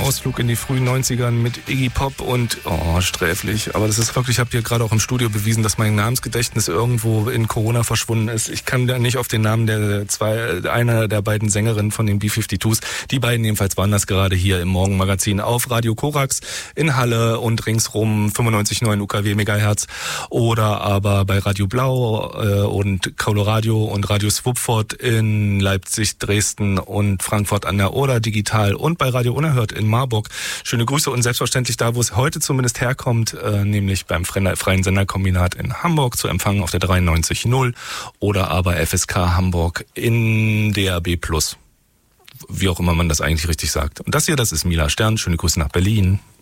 Ausflug in die frühen 90ern mit Iggy Pop und, sträflich. Aber das ist wirklich, ich habe hier gerade auch im Studio bewiesen, dass mein Namensgedächtnis irgendwo in Corona verschwunden ist. Ich kann da nicht auf den Namen einer der beiden Sängerinnen von den B-52s. Die beiden jedenfalls waren das gerade hier im Morgenmagazin auf Radio Korax in Halle und ringsrum 95,9 UKW Megahertz oder aber bei Radio Blau und Coloradio und Radio Swupford in Leipzig, Dresden und Frankfurt an der Oder digital und bei Radio Unerhört in Marburg. Schöne Grüße und selbstverständlich da, wo es heute zumindest herkommt, nämlich beim Freien Senderkombinat in Hamburg zu empfangen auf der 93.0 oder aber FSK Hamburg in DAB+. Wie auch immer man das eigentlich richtig sagt. Und das hier, das ist Mila Stern. Schöne Grüße nach Berlin.